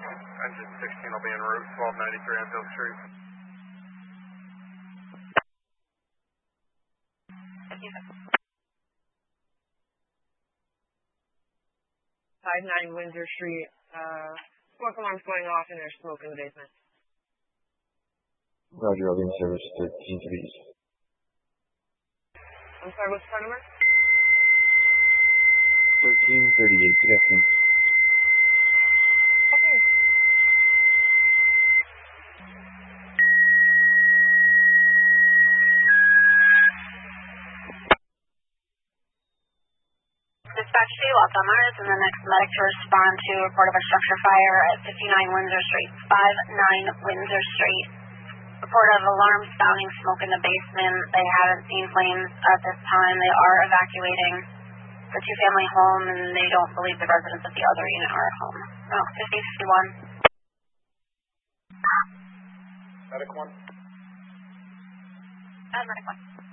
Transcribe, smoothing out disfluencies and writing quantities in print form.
Engine 16 will be en route, 1293 Enfield Street. Thank you. 59 Windsor Street. Smoke alarm's going off and there's smoke in the basement. Roger, I'll be in service 13 to the east. I'm sorry, what's the car number? 1338, good afternoon. Okay. Dispatch to Los Alamos and the next medic to respond to a report of a structure fire at 59 Windsor Street. 59 Windsor Street. Report of alarm sounding smoke in the basement. They haven't seen flames at this time. They are evacuating the two-family home, and they don't believe the residents of the other unit are at home. Oh, 5051. Medic 1. Medic 1.